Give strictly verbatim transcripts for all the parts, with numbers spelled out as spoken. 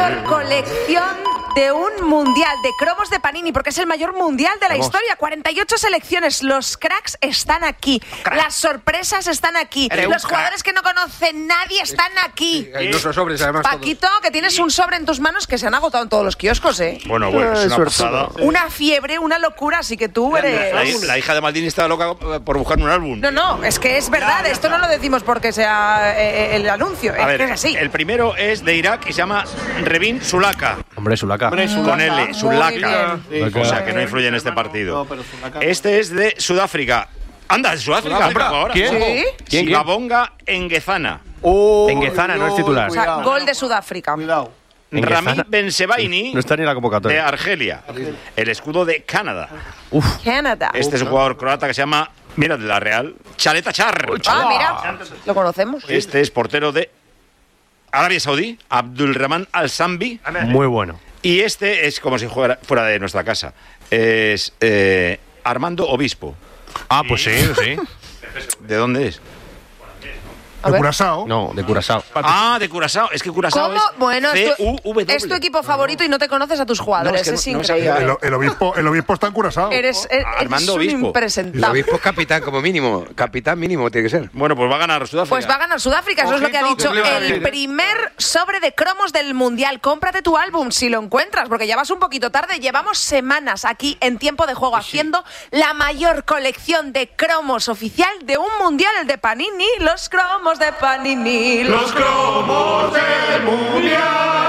mayor colección de un mundial de cromos de Panini, porque es el mayor mundial de la Vamos. historia. cuarenta y ocho selecciones. Los cracks están aquí. Crack. Las sorpresas están aquí. Eres Los jugadores crack. que no conocen nadie están aquí. Hay nuestros sobres, además. Paquito, todos. que tienes un sobre en tus manos que se han agotado en todos los kioscos, ¿eh? Bueno, bueno, es una pasada. Una fiebre, una locura, así que tú eres... La, la, la hija de Maldini estaba loca por buscar un álbum. No, no, es que es verdad. Esto no lo decimos porque sea eh, el anuncio. A es ver, que es así. El primero es de Irak y se llama Revin Sulaka. Hombre, Sulaka. Hombre, Sulaka. Con L, Sulaka. Sí, o sea, que no influye en este partido. No, este es de Sudáfrica. Anda, de Sudáfrica. Sudáfrica. Ahora. ¿Quién? ¿Sí? ¿Quién? Sibabonga Enguezana. Oh, Enguezana no es titular. O sea, gol de Sudáfrica. Cuidado. Rami Bensebaini, no está ni en la convocatoria. de Argelia. El escudo de Canadá. Uf. Canadá. Este es un jugador croata que se llama, mira, de la Real, Chaleta Char. Ah, mira, lo conocemos. Este es portero de Arabia Saudí, Abdulrahman Al-Sambi. Muy bueno. Y este es como si fuera, fuera de nuestra casa. Es eh, Armando Obispo. Ah, pues sí, sí. ¿De dónde es? ¿De Curazao? No, de Curazao. Ah, de Curazao. Es que Curazao ¿Cómo? es Bueno, C es tu, U V W. es tu equipo favorito y no te conoces a tus jugadores. No, es que es no- no increíble. sabía. El, el obispo, el obispo está en Curazao. Eres, eres Armando un Obispo. El impresentable. obispo es capitán como mínimo. Capitán mínimo tiene que ser. Bueno, pues va a ganar Sudáfrica. Pues va a ganar Sudáfrica, eso es lo que ha Ojito, dicho. que le va a El decir, ¿eh? primer sobre de cromos del Mundial. Cómprate tu álbum si lo encuentras, porque ya vas un poquito tarde. Llevamos semanas aquí en Tiempo de Juego haciendo la mayor colección de cromos oficial de un Mundial, el de Panini. Los cromos de Panini. Los cromos del Mundial.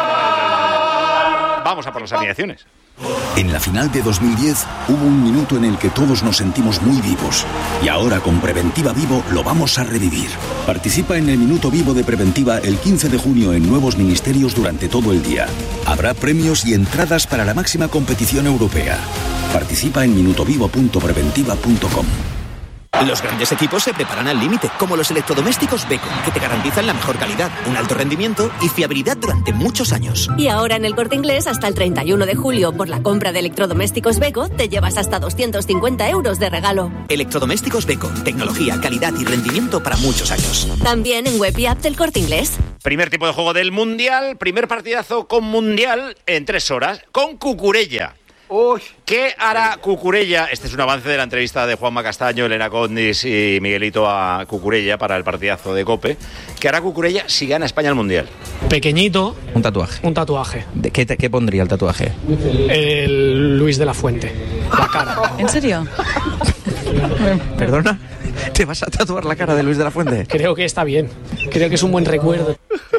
Vamos a por las alineaciones. En la final de dos mil diez hubo un minuto en el que todos nos sentimos muy vivos. Y ahora con Preventiva Vivo lo vamos a revivir. Participa en el Minuto Vivo de Preventiva el quince de junio en nuevos ministerios durante todo el día. Habrá premios y entradas para la máxima competición europea. Participa en minutovivo punto preventiva punto com. Los grandes equipos se preparan al límite, como los electrodomésticos Beko, que te garantizan la mejor calidad, un alto rendimiento y fiabilidad durante muchos años. Y ahora en El Corte Inglés, hasta el treinta y uno de julio, por la compra de electrodomésticos Beko, te llevas hasta doscientos cincuenta euros de regalo. Electrodomésticos Beko, tecnología, calidad y rendimiento para muchos años. También en web y app del Corte Inglés. Primer tipo de juego del Mundial, primer partidazo con Mundial en tres horas, con Cucurella. Uy. ¿Qué hará Cucurella? Este es un avance de la entrevista de Juanma Castaño, Elena Condis y Miguelito a Cucurella para el partidazo de COPE. ¿Qué hará Cucurella si gana España el Mundial? Pequeñito. Un tatuaje. Un tatuaje. ¿De qué, ¿Qué pondría el tatuaje? El Luis de la Fuente. La cara. ¿En serio? ¿Perdona? ¿Te vas a tatuar la cara de Luis de la Fuente? Creo que está bien. Creo que es un buen recuerdo.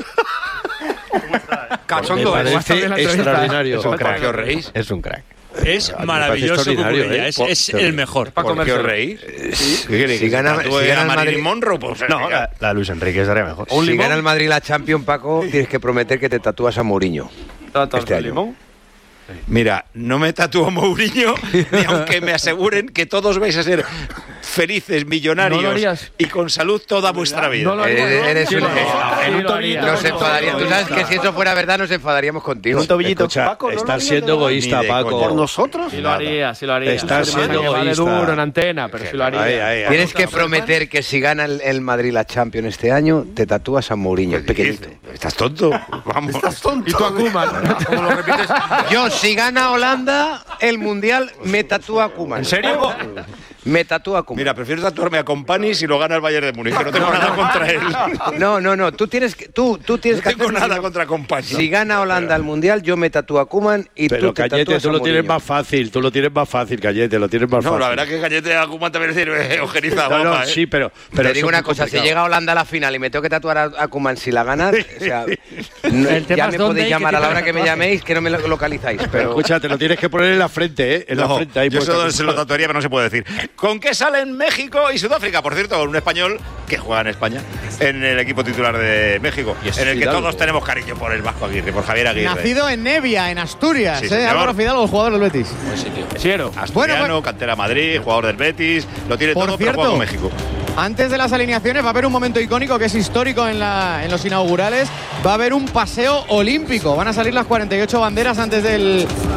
Cachondo, Me parece extraordinario. Es un crack. ¿Por qué os reís? Es un crack. Es maravilloso Cucurella, ¿eh? es, es el mejor. ¿Por qué os reís? Si gana, si gana el Marilyn Madrid, Monroe, pues, No, la, la Luis Enrique estaría mejor. si gana el Madrid la Champions, Paco, tienes que prometer que te tatúas a Mourinho este año. Mira, no me tatúo a Mourinho, ni aunque me aseguren que todos vais a ser felices, millonarios ¿No lo harías? y con salud toda vuestra vida. No lo haría, Eres, ¿no? eres Sí un- lo haría. Sí lo haría. Nos enfadaría. Tú sabes que si eso fuera verdad nos enfadaríamos contigo. Un tobillito. Escucha, Paco, ¿no lo estás haría siendo de verdad? egoísta, Ni de Paco. coña. ¿Por nosotros? Sí lo haría, sí lo haría. Estás Sí, siendo que vale egoísta. duro en antena, pero sí lo haría. Ahí, ahí, ahí. Tienes que prometer que si gana el, el Madrid la Champions este año, te tatúas a Mourinho, el pequeñito. ¿Estás tonto? Vamos. ¿Estás tonto? Y tú a Koeman. Como lo repites. Yo, si gana Holanda el Mundial, me tatúa a Koeman. ¿En serio? Me tatúa a Koeman. Mira, prefiero tatuarme a Company si lo gana el Bayern de Múnich, que no tengo nada contra él. No, no, no. Tú tienes que, tú, tú tienes No que tengo hacer- nada contra Company. Si gana Holanda el Mundial, yo me tatúo a Koeman y Pero tú te Cayete, tatúas tú a lo tienes Mourinho. más fácil, tú lo tienes más fácil, Cayete, lo tienes más No, fácil. la verdad que Gallete a Koeman también decir, eh, ojeriza, No, no, guapa, eh. sí, pero, pero Te digo eso una es muy cosa, si complicado. llega Holanda a la final y me tengo que tatuar a, a Koeman si la ganas, o sea, no- El tema ya es me dónde podéis y qué llamar a la tipo hora de que me tatuaje. llaméis, que no me lo- localizáis. Pero Pero escucha, te lo tienes que poner en la frente, ¿eh? En la No, frente, ahí yo puesto. eso se lo tatuaría, pero no se puede decir. ¿Con qué salen México y Sudáfrica? Por cierto, un español que juega en España, en el equipo titular de México, Y ese en el que Fidalgo. todos tenemos cariño por el Vasco Aguirre, por Javier Aguirre. Nacido en Nevia, en Asturias, Sí, ¿eh? señor. Álvaro Fidalgo, el jugador del Betis. Siero. Asturiano, Bueno, pues- cantera Madrid, jugador del Betis, lo tiene Por todo, pero juega cierto, con México. Antes de las alineaciones va a haber un momento icónico que es histórico en, la, en los inaugurales. Va a haber un paseo olímpico. Van a salir las cuarenta y ocho banderas antes del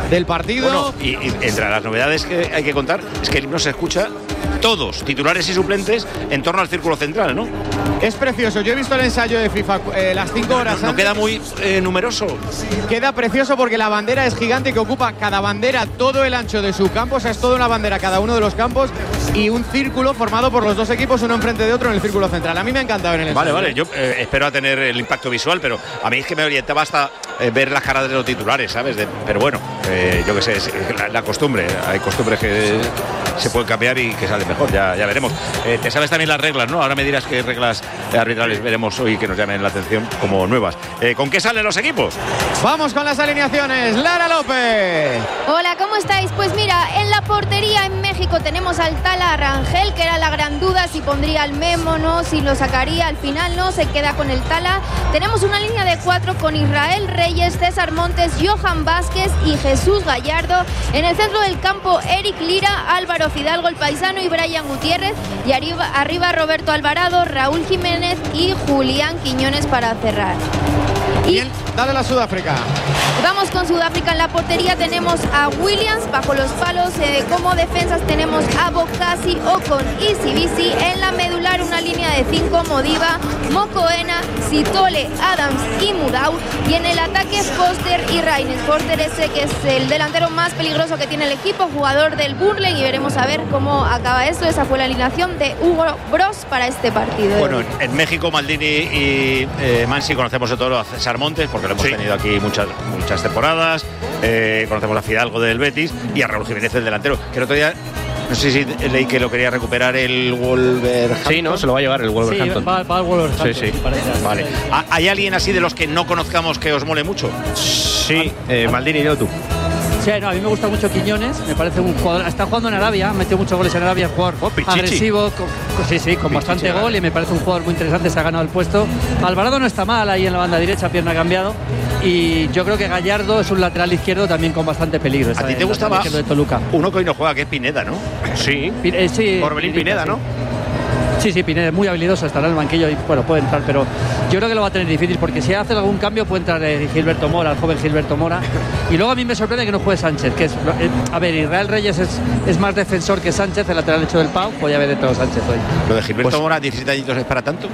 del partido. Bueno, y, y entre las novedades que hay que contar es que el himno se escucha todos, titulares y suplentes, en torno al círculo central, ¿no? Es precioso. Yo he visto el ensayo de FIFA eh, las cinco horas No, no antes. queda muy eh, numeroso. Queda precioso porque la bandera es gigante, que ocupa cada bandera todo el ancho de su campo. O sea, es toda una bandera cada uno de los campos y un círculo formado por los dos equipos, uno enfrente de otro en el círculo central. A mí me ha encantado en el ensayo. Vale, vale, yo eh, espero a tener el impacto visual, pero a mí es que me orientaba hasta eh, ver las caras de los titulares, ¿sabes? De, pero bueno, eh, yo qué sé, es la, la costumbre. Hay costumbres que se pueden cambiar y que salen mejor, ya, ya veremos. Eh, te sabes también las reglas, ¿no? Ahora me dirás qué reglas arbitrales veremos hoy que nos llamen la atención como nuevas. Eh, ¿Con qué salen los equipos? Vamos con las alineaciones. Lara López. Hola, ¿cómo estáis? Pues mira, en la portería en México tenemos al Tala Rangel, que era la gran duda si pondría al Memo, no, si lo sacaría. Al final no, se queda con el Tala. Tenemos una línea de cuatro con Israel Reyes, César Montes, Johan Vázquez y Jesús Gallardo. En el centro del campo, Eric Lira, Álvaro Fidalgo, el paisano, y Brian Gutiérrez. Y arriba, arriba Roberto Alvarado, Raúl Jiménez y Julián Quiñones para cerrar. Y Bien, dale la Sudáfrica. Vamos con Sudáfrica. En la portería tenemos a Williams bajo los palos. Eh, como defensas tenemos a Bokasi, Ocon y Sibisi. En la medular una línea de cinco, Modiba, Mokoena, Sitole, Adams y Mudau. Y en el ataque Foster y Raines. Foster ese que es el delantero más peligroso que tiene el equipo, jugador del Burnley, y veremos a ver cómo acaba esto. Esa fue la alineación de Hugo Bros para este partido. Bueno, en, en México Maldini y eh, Mansi conocemos de todo a César Montes, porque lo hemos sí. tenido aquí muchas, muchas temporadas. Eh, conocemos a Fidalgo del Betis y a Raúl Jiménez, el delantero, que el otro día, no sé si leí que lo quería recuperar el Wolverhampton. Sí, ¿no? Se lo va a llevar el Wolverhampton. Sí, va, va al Wolverhampton. Sí, sí. Vale. ¿Hay alguien así de los que no conozcamos que os mole mucho? Sí, eh, Maldini, yo tú. Sí, no, a mí me gusta mucho Quiñones, me parece un jugador, está jugando en Arabia, ha metido muchos goles en Arabia, un jugador oh, agresivo, con, con, sí, sí, con Pichichi, bastante gol, ¿verdad? Y me parece un jugador muy interesante, se ha ganado el puesto. Alvarado no está mal ahí en la banda derecha, pierna ha cambiado, y yo creo que Gallardo es un lateral izquierdo también con bastante peligro. ¿A ti te gusta más de Toluca? Uno que hoy no juega, que es Pineda, ¿no? Sí, Pin, eh, sí Orbelín Pineda, sí. ¿no? Sí, sí, Pineda es muy habilidoso, estará en el banquillo y bueno, puede entrar, pero yo creo que lo va a tener difícil porque si hace algún cambio puede entrar eh, Gilberto Mora, el joven Gilberto Mora. Y luego a mí me sorprende que no juegue Sánchez, que es, eh, a ver, Israel Reyes es, es más defensor que Sánchez, el lateral hecho del Pau, podía haber entrado Sánchez hoy. Lo de Gilberto pues, Mora, diecisiete añitos, ¿es para tanto?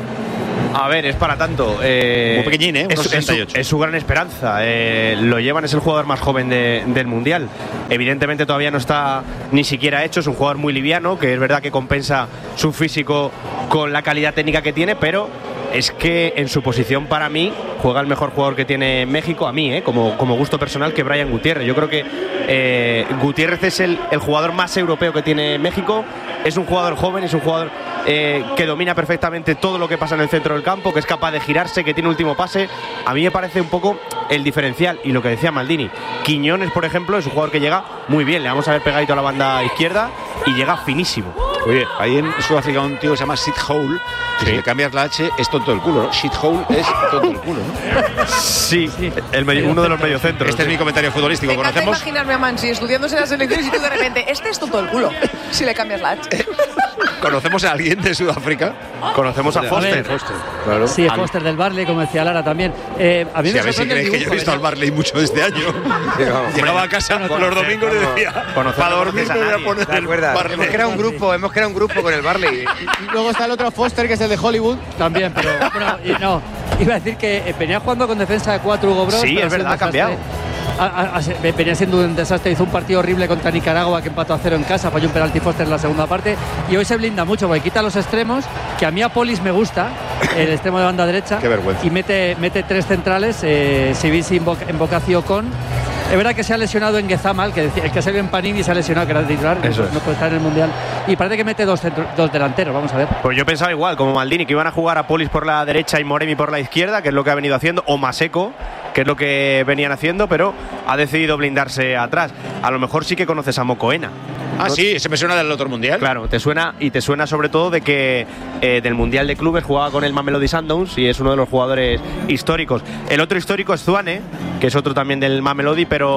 A ver, es para tanto. Eh, Muy pequeñín, ¿eh? Es, es, su, es su gran esperanza. Eh, lo llevan, es el jugador más joven de, del Mundial. Evidentemente todavía no está ni siquiera hecho. Es un jugador muy liviano, que es verdad que compensa su físico con la calidad técnica que tiene, pero es que en su posición, para mí, juega el mejor jugador que tiene México, a mí, eh, como, como gusto personal, que Brian Gutiérrez. Yo creo que eh, Gutiérrez es el, el jugador más europeo que tiene México. Es un jugador joven, es un jugador eh, que domina perfectamente todo lo que pasa en el centro del campo, que es capaz de girarse, que tiene último pase. A mí me parece un poco el diferencial. Y lo que decía Maldini, Quiñones, por ejemplo, es un jugador que llega muy bien. Le vamos a ver pegadito a la banda izquierda y llega finísimo. Oye, ahí en Sudáfrica un tío que se llama Sid Hole, que sí. Si le cambias la H es tonto del culo, ¿no? Sid Hole es tonto del culo, ¿no? Sí, el medio, uno de los mediocentros. Este sí. Es mi comentario futbolístico. Me encanta ¿Conocemos? imaginarme a Mansi estudiándose las elecciones y tú de repente, este es tonto del culo, si le cambias la H. ¿Conocemos a alguien de Sudáfrica? Conocemos a Foster. A ver, Foster, claro. Sí, a Foster del Barley, como decía Lara también. Eh, a mí sí, me a ver si creéis que yo he visto al Barley mucho este año. Llegaba a casa bueno, los domingos y decía, para dormir me voy a poner el Barley. Hemos creado un grupo, hemos creado un grupo con el Barley. Y luego está el otro Foster, que es el de Hollywood. También, pero bueno, y no, iba a decir que venía jugando con defensa de cuatro Hugo Bros. Sí, es verdad, ha cambiado. A, a, a, venía siendo un desastre, hizo un partido horrible contra Nicaragua, que empató a cero en casa, falló un penalti Foster en la segunda parte, y hoy se blinda mucho porque quita los extremos, que a mí a Polis me gusta, el extremo de banda derecha. Qué vergüenza. Y mete, mete tres centrales, eh, Sibisi, Invocacio con. Es verdad que se ha lesionado en Guezama, el que, el que salió en Panini se ha lesionado, que era titular, no, es. no puede estar en el Mundial. Y parece que mete dos, centro, dos delanteros, vamos a ver. Pues yo pensaba igual, como Maldini, que iban a jugar a Polis por la derecha y Moremi por la izquierda, que es lo que ha venido haciendo, o Maseco, que es lo que venían haciendo, pero ha decidido blindarse atrás. A lo mejor sí que conoces a Mokoena. Ah, ¿no? Sí, se me suena del otro Mundial. Claro, te suena, y te suena sobre todo de que eh, del Mundial de Clubes jugaba con el Mamelodi Sundowns y es uno de los jugadores históricos. El otro histórico es Zwane, que es otro también del Mamelodi, pero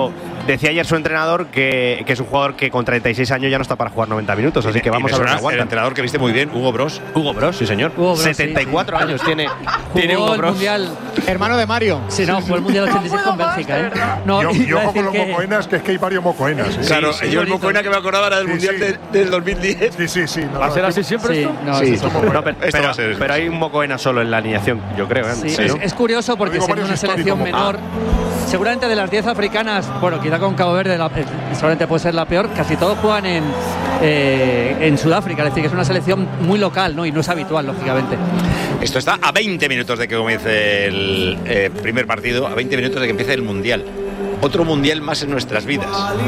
decía ayer su entrenador que, que es un jugador que con treinta y seis años ya no está para jugar noventa minutos, así que vamos a ver. El entrenador que viste muy bien, Hugo Bros. Hugo Bros, sí señor. Hugo Bros, setenta y cuatro sí, sí. años tiene, Jugó tiene Hugo el Bros. mundial. Hermano de Mario. Sí, no, fue el mundial ochenta y seis con Bélgica, ¿eh? No, yo iba yo a ojo con los decir que- mocoenas, que es que hay varios mocoenas. ¿eh? Claro, sí, yo el bonito. Mocoena que me acordaba era del Sí, Mundial sí. de- del dos mil diez. Sí, sí, sí. no, ¿Va a ser no, así siempre Sí, esto? no, Sí, eso es un- no, pero, Esto pero- va a ser- pero hay un Mocoena solo en la alineación, yo creo. ¿eh? Sí, Sí, es, ¿no? es curioso porque Digo, siendo una varios selección históricos, menor, seguramente de las diez africanas, bueno, quizá con Cabo Verde la- eh, seguramente puede ser la peor, casi todos juegan en, eh, en Sudáfrica, es decir, que es una selección muy local, ¿no? Y no es habitual, lógicamente. Esto está a veinte minutos de que comience el eh, primer partido, a veinte minutos de que empiece el Mundial. Otro Mundial más en nuestras vidas.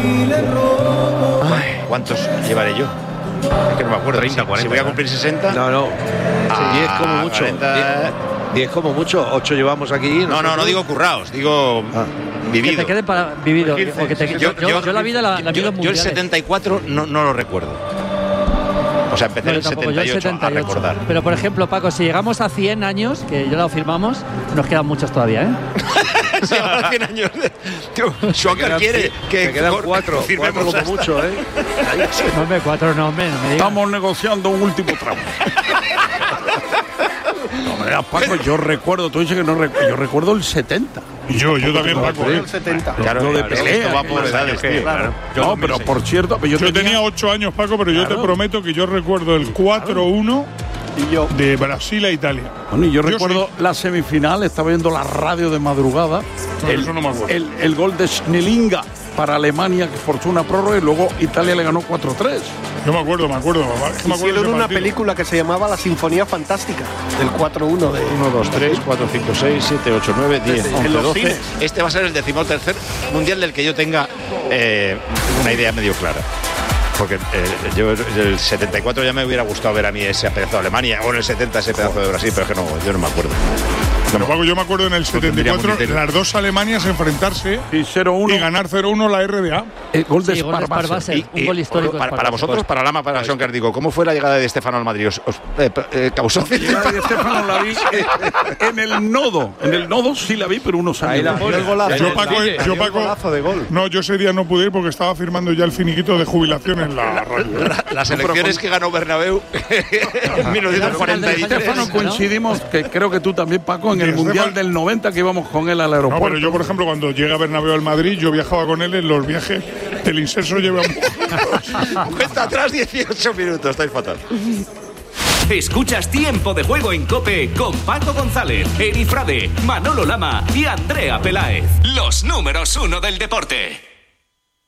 Ay, ¿cuántos llevaré yo? Es que no me acuerdo. treinta, Si- cuarenta, Si voy a ¿no? cumplir sesenta. No, no. Ah, diez como mucho. cuarenta. diez como mucho. ocho llevamos aquí. No, no, no nosotros. digo currados, digo Ah. Que vivido. te queden para vivido. quince, o que te- sí, sí, yo, yo- yo la vida la, la yo, vivo en yo el mundiales. setenta y cuatro no, no lo recuerdo. O sea, empecé No, en yo el tampoco, yo el setenta y ocho, setenta y ocho. a recordar. Pero por ejemplo, Paco, si llegamos a cien años, que ya lo firmamos, nos quedan muchos todavía, ¿eh? Sí, ahora cien años. de- Tío, Schwager Quedan quiere ci- que me quedan cor- cuatro. firmemos Cuatro como hasta- mucho, ¿eh? No, hombre, cuatro no, hombre, no me digas. Estamos negociando un último tramo. No me digas, Paco, yo recuerdo, tú dices que no recuerdo, yo recuerdo el setenta. Yo, yo también, Paco. ¿eh? Claro, Lo de claro, pelea, esto va que por más edades, años que- tío. claro. Yo No, dos mil pero seis. por cierto, yo, Yo tenía ocho años, Paco, pero yo Claro. te prometo que yo recuerdo el cuatro uno y yo, de Brasil a Italia. bueno, y yo Yo recuerdo la semifinal, estaba viendo la radio de madrugada. No, eso no me acuerdo. El, el gol de Schneelinga para Alemania que forzó una prórroga y luego Italia le ganó cuatro tres. Yo me acuerdo, me acuerdo. Es que me acuerdo de Hicieron ese una partido. película que se llamaba La Sinfonía Fantástica, del cuatro uno de... uno, dos, tres, cuatro, cinco, seis, siete, ocho, nueve, diez, En once, los doce. cines. Este va a ser el decimotercer mundial del que yo tenga eh, una idea medio clara. Porque eh, yo el setenta y cuatro ya me hubiera gustado ver a mí ese pedazo de Alemania, o en el setenta ese pedazo de Brasil, pero es que no, yo no me acuerdo. Pero Paco, yo me acuerdo en el setenta y cuatro las dos Alemanias enfrentarse y, cero uno. y ganar cero uno la R D A. El gol de Sí, gol de Spar Spar-Basel, Y- un y gol histórico. para, de para Spar-Basel. vosotros, para Lama, para Sonker, digo, ¿cómo fue la llegada de Estefano al Madrid? ¿Os, os, eh, eh, causó Llegada de Estefano la vi eh, en el nodo. En el nodo sí la vi, pero unos años. Ahí la después. pone el golazo. Yo, Paco, Ahí yo, el Paco, golazo de gol. no, yo ese día no pude ir porque estaba firmando ya el finiquito de jubilación en la radio. La- las elecciones que ganó Bernabéu en mil novecientos cuarenta y tres. Estefano coincidimos, que creo que tú también, Paco, en Sí, el Estefano- Mundial del noventa que íbamos con él al No, aeropuerto. pero yo, por ejemplo, cuando llega Bernabéu al Madrid, yo viajaba con él en los viajes del inserso llevamos. Cuenta atrás dieciocho minutos, estáis fatal. Escuchas Tiempo de Juego en COPE con Paco González, Eri Frade, Manolo Lama y Andrea Peláez. Los números uno del deporte.